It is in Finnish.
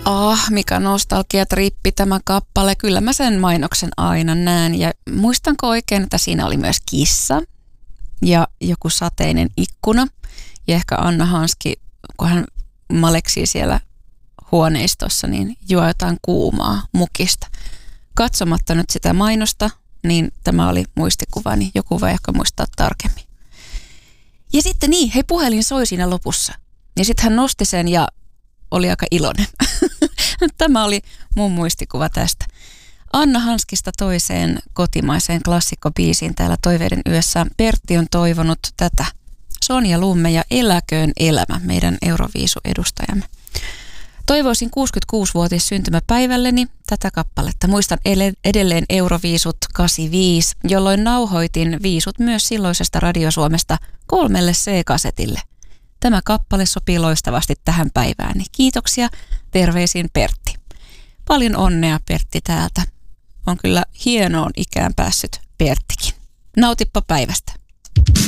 Mikä nostalgiatrippi tämä kappale. Kyllä mä sen mainoksen aina näen. Ja muistanko oikein, että siinä oli myös kissa ja joku sateinen ikkuna. Ja ehkä Anna Hanski, kun hän maleksii siellä huoneistossa, niin juo jotain kuumaa mukista. Katsomatta nyt sitä mainosta, niin tämä oli muistikuvani. Joku voi ehkä muistaa tarkemmin. Ja sitten hei, puhelin soi siinä lopussa. Ja sitten hän nosti sen ja oli aika iloinen. Tämä oli mun muistikuva tästä. Anna Hanskista toiseen kotimaiseen klassikkobiisiin täällä Toiveiden yössä. Pertti on toivonut tätä. Sonja Lumme ja Eläköön elämä, meidän Euroviisu-edustajamme. Toivoisin 66-vuotis syntymäpäivälleni tätä kappaletta. Muistan edelleen Euroviisut 85, jolloin nauhoitin viisut myös silloisesta Radio Suomesta 3 C-kasetille. Tämä kappale sopii loistavasti tähän päivään. Kiitoksia, terveisin Pertti. Paljon onnea Pertti täältä. On kyllä hienoon ikään päässyt Perttikin. Nautippa päivästä.